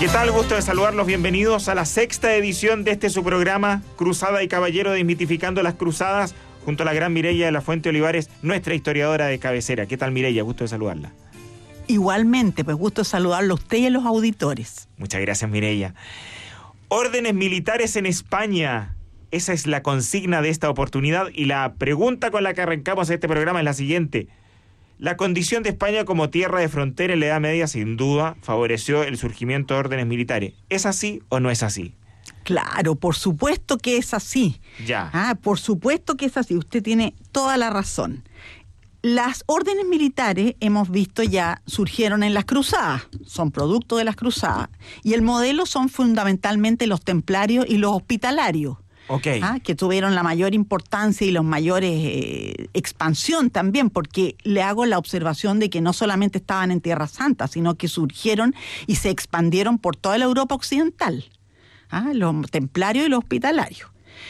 ¿Qué tal? Gusto de saludarlos. Bienvenidos a la 6ª edición de su programa Cruzada y Caballero, desmitificando las cruzadas, junto a la gran Mireya de la Fuente Olivares, nuestra historiadora de cabecera. ¿Qué tal, Mireya? Gusto de saludarla. Igualmente, pues gusto de saludarlo a usted y a los auditores. Muchas gracias, Mireya. Órdenes militares en España. Esa es la consigna de esta oportunidad, y la pregunta con la que arrancamos este programa es la siguiente. La condición de España como tierra de frontera en la Edad Media, sin duda, favoreció el surgimiento de órdenes militares. ¿Es así o no es así? Claro, por supuesto que es así. Ya. Por supuesto que es así. Usted tiene toda la razón. Las órdenes militares, hemos visto ya, surgieron en las cruzadas. Son producto de las cruzadas. Y el modelo son fundamentalmente los templarios y los hospitalarios. Okay. Que tuvieron la mayor importancia y los mayores expansión también, porque le hago la observación de que no solamente estaban en Tierra Santa, sino que surgieron y se expandieron por toda la Europa occidental, los templarios y los hospitalarios.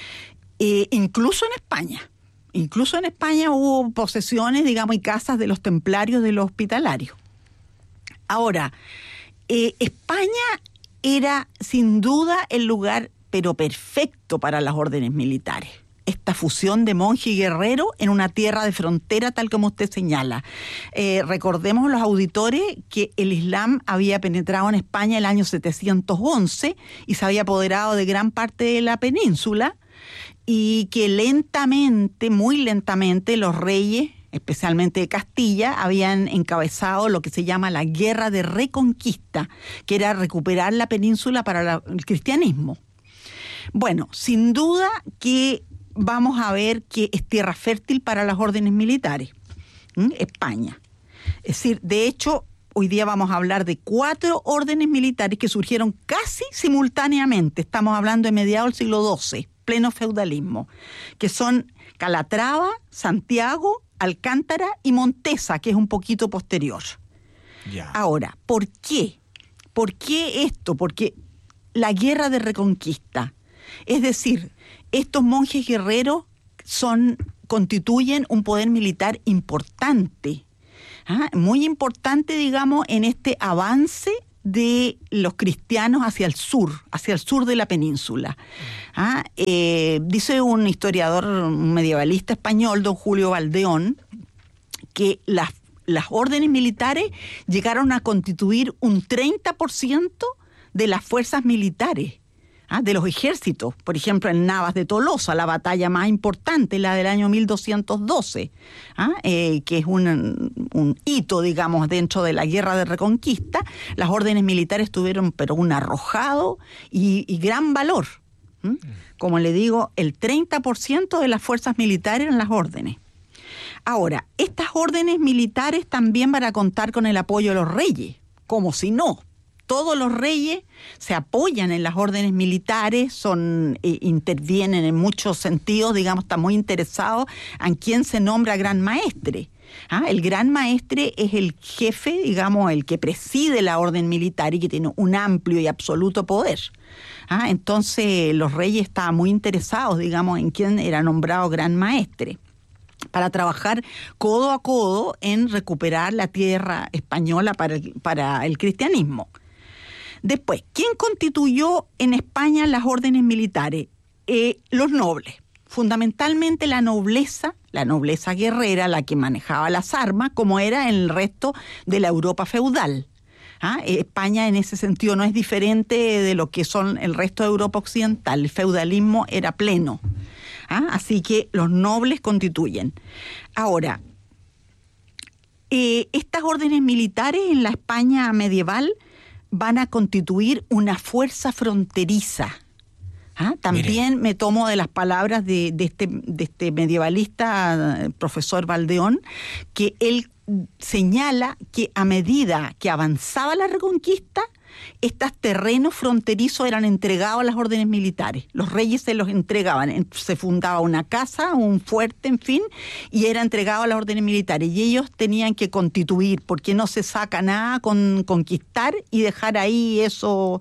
Incluso en España. Incluso en España hubo posesiones, digamos, y casas de los templarios, de los hospitalarios. Ahora, España era sin duda el lugar pero perfecto para las órdenes militares. Esta fusión de monje y guerrero en una tierra de frontera, tal como usted señala. Recordemos los auditores que el Islam había penetrado en España el año 711 y se había apoderado de gran parte de la península, y que lentamente, muy lentamente, los reyes, especialmente de Castilla, habían encabezado lo que se llama la Guerra de Reconquista, que era recuperar la península para el cristianismo. Bueno, sin duda que vamos a ver que es tierra fértil para las órdenes militares, España. Es decir, de hecho, hoy día vamos a hablar de 4 órdenes militares que surgieron casi simultáneamente. Estamos hablando de mediados del siglo XII, pleno feudalismo, que son Calatrava, Santiago, Alcántara y Montesa, que es un poquito posterior. Ya. Ahora, ¿por qué? ¿Por qué esto? Porque la Guerra de Reconquista, es decir, estos monjes guerreros constituyen un poder militar importante, muy importante, digamos, en este avance de los cristianos hacia el sur de la península. Dice un historiador, un medievalista español, don Julio Valdeón, que las órdenes militares llegaron a constituir un 30% de las fuerzas militares, de los ejércitos. Por ejemplo, en Navas de Tolosa, la batalla más importante, la del año 1212, que es un hito, digamos, dentro de la Guerra de Reconquista. Las órdenes militares tuvieron pero un arrojado y gran valor. Como le digo, el 30% de las fuerzas militares eran las órdenes. Ahora, estas órdenes militares también van a contar con el apoyo de los reyes, como si no. Todos los reyes se apoyan en las órdenes militares, intervienen en muchos sentidos, digamos, están muy interesados en quién se nombra gran maestre. El gran maestre es el jefe, digamos, el que preside la orden militar y que tiene un amplio y absoluto poder. Entonces los reyes estaban muy interesados, digamos, en quién era nombrado gran maestre, para trabajar codo a codo en recuperar la tierra española para el cristianismo. Después, ¿quién constituyó en España las órdenes militares? Los nobles, fundamentalmente la nobleza guerrera, la que manejaba las armas, como era en el resto de la Europa feudal. España en ese sentido no es diferente de lo que son el resto de Europa occidental. El feudalismo era pleno. Así que los nobles constituyen. Ahora, estas órdenes militares en la España medieval van a constituir una fuerza fronteriza. También me tomo de las palabras de este medievalista, profesor Valdeón, que él señala que a medida que avanzaba la Reconquista, estos terrenos fronterizos eran entregados a las órdenes militares. Los reyes se los entregaban. Se fundaba una casa, un fuerte, en fin, y era entregado a las órdenes militares. Y ellos tenían que constituir, porque no se saca nada con conquistar y dejar ahí eso,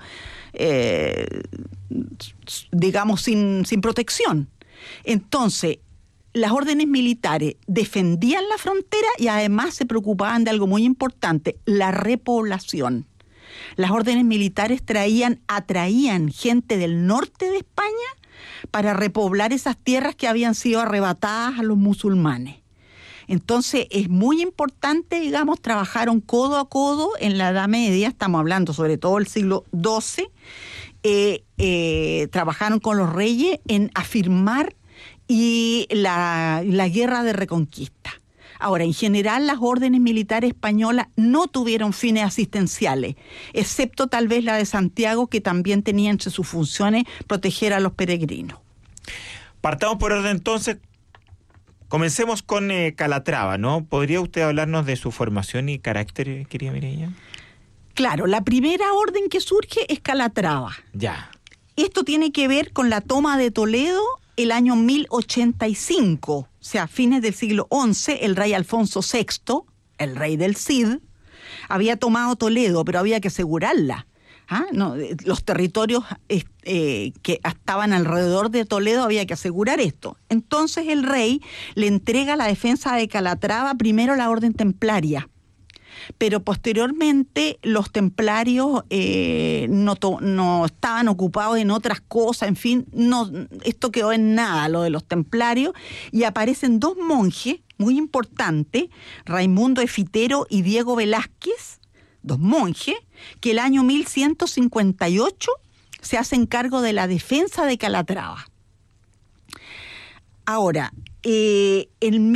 digamos, sin protección. Entonces, las órdenes militares defendían la frontera y además se preocupaban de algo muy importante, la repoblación. las órdenes militares atraían gente del norte de España para repoblar esas tierras que habían sido arrebatadas a los musulmanes. Entonces es muy importante, digamos, trabajaron codo a codo en la Edad Media, estamos hablando sobre todo del siglo XII, trabajaron con los reyes en afirmar y la guerra de reconquista. Ahora, en general, las órdenes militares españolas no tuvieron fines asistenciales, excepto tal vez la de Santiago, que también tenía entre sus funciones proteger a los peregrinos. Partamos por orden entonces. Comencemos con Calatrava, ¿no? ¿Podría usted hablarnos de su formación y carácter, querida Mireya? Claro, la primera orden que surge es Calatrava. Ya. Esto tiene que ver con la toma de Toledo el año 1085, o sea, fines del siglo XI. El rey Alfonso VI, el rey del Cid, había tomado Toledo, pero había que asegurarla. No, los territorios que estaban alrededor de Toledo había que asegurar esto. Entonces el rey le entrega la defensa de Calatrava primero a la orden templaria, pero posteriormente los templarios no estaban ocupados en otras cosas, en fin, esto quedó en nada, lo de los templarios, y aparecen dos monjes muy importantes, Raimundo Efitero y Diego Velázquez, dos monjes, que el año 1158 se hacen cargo de la defensa de Calatrava. Ahora, en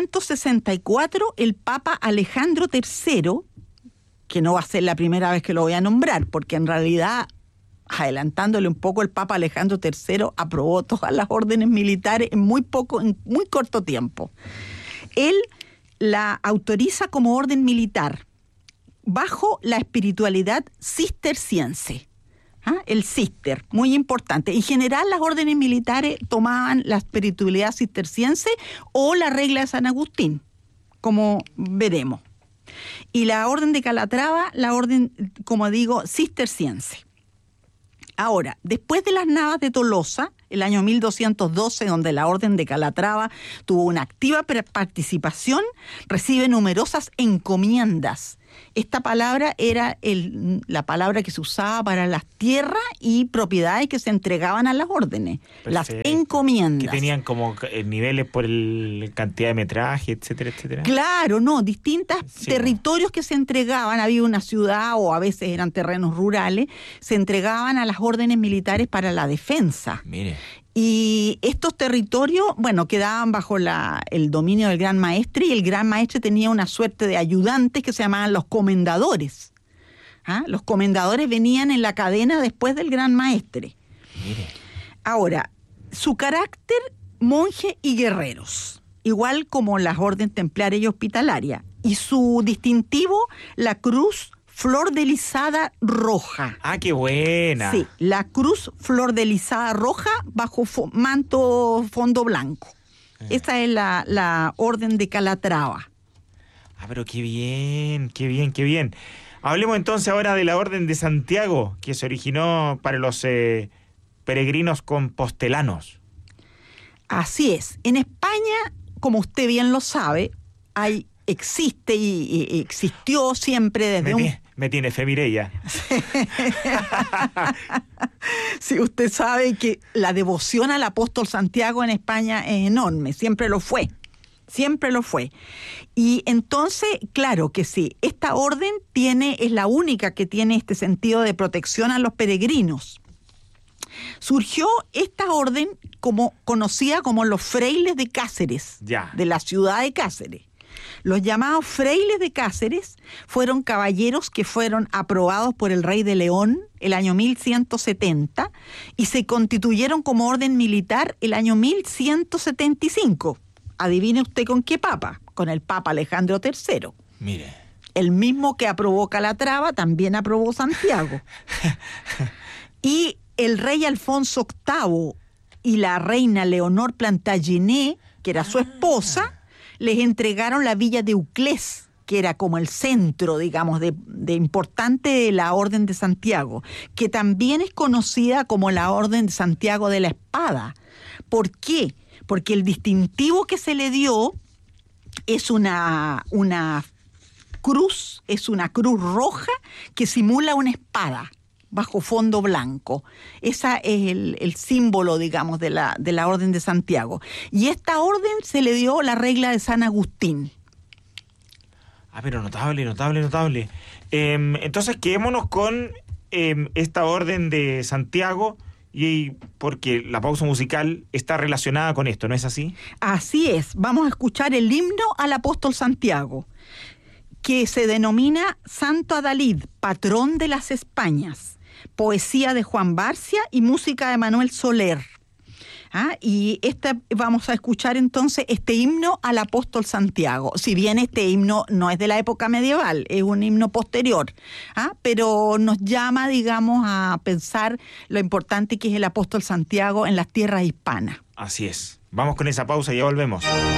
1164 el Papa Alejandro III, que no va a ser la primera vez que lo voy a nombrar, porque en realidad, adelantándole un poco, el Papa Alejandro III aprobó todas las órdenes militares en muy corto tiempo. Él la autoriza como orden militar bajo la espiritualidad cisterciense. El cister, muy importante. En general, las órdenes militares tomaban la espiritualidad cisterciense o la regla de San Agustín, como veremos. Y la orden de Calatrava, la orden, como digo, cisterciense. Ahora, después de las Navas de Tolosa, el año 1212, donde la orden de Calatrava tuvo una activa participación, recibe numerosas encomiendas. Esta palabra era la palabra que se usaba para las tierras y propiedades que se entregaban a las órdenes, las encomiendas. Que tenían como niveles por cantidad de metraje, etcétera, etcétera. Claro, distintos territorios que se entregaban, había una ciudad o a veces eran terrenos rurales, se entregaban a las órdenes militares para la defensa. Mire. Y estos territorios, quedaban bajo el dominio del Gran Maestre, y el Gran Maestre tenía una suerte de ayudantes que se llamaban los comendadores. Los comendadores venían en la cadena después del Gran Maestre. Mire. Ahora, su carácter, monje y guerreros, igual como las órdenes templaria y hospitalaria. Y su distintivo, la cruz flordelisada roja. ¡Ah, qué buena! Sí, la cruz flordelisada roja bajo manto fondo blanco. Esa es la orden de Calatrava. Pero qué bien, qué bien, qué bien. Hablemos entonces ahora de la orden de Santiago, que se originó para los peregrinos compostelanos. Así es. En España, como usted bien lo sabe, existe y existió siempre desde Me tiene fe, Mireya. Sí, usted sabe que la devoción al apóstol Santiago en España es enorme, siempre lo fue. Y entonces, claro que sí, esta orden es la única que tiene este sentido de protección a los peregrinos. Surgió esta orden conocida como los frailes de Cáceres, de la ciudad de Cáceres. Los llamados frailes de Cáceres fueron caballeros que fueron aprobados por el rey de León el año 1170 y se constituyeron como orden militar el año 1175. Adivine usted con qué papa, con el Papa Alejandro III. Mire. El mismo que aprobó Calatrava también aprobó Santiago. Y el rey Alfonso VIII y la reina Leonor Plantagenet, que era su esposa, les entregaron la villa de Uclés, que era como el centro, digamos, de importante de la Orden de Santiago, que también es conocida como la Orden de Santiago de la Espada. ¿Por qué? Porque el distintivo que se le dio es una cruz es una cruz roja que simula una espada bajo fondo blanco. Ese es el símbolo, digamos, de la Orden de Santiago. Y esta orden se le dio la regla de San Agustín. Pero notable. Entonces quedémonos con esta Orden de Santiago, y porque la pausa musical está relacionada con esto, ¿no es así? Así es. Vamos a escuchar el himno al apóstol Santiago, que se denomina Santo Adalid, patrón de las Españas. Poesía de Juan Barcia y música de Manuel Soler. Y vamos a escuchar entonces este himno al apóstol Santiago. Si bien este himno no es de la época medieval, es un himno posterior, pero nos llama, digamos, a pensar lo importante que es el apóstol Santiago en las tierras hispanas. Así es. Vamos con esa pausa y ya volvemos.